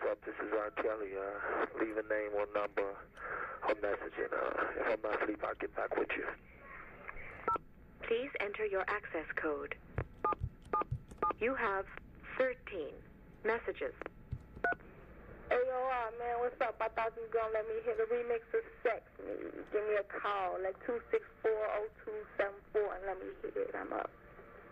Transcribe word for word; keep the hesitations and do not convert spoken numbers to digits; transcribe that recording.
up? This is R. Kelly. Uh, leave a name or number or message, and uh, if I'm not asleep, I'll get back with you. Please enter your access code. You have thirteen messages. Hey, yo, uh, man, what's up? I thought you were going to let me hear the remix of Sex Me. Give me a call, like two six four, oh two seven four, and let me hear it. I'm up.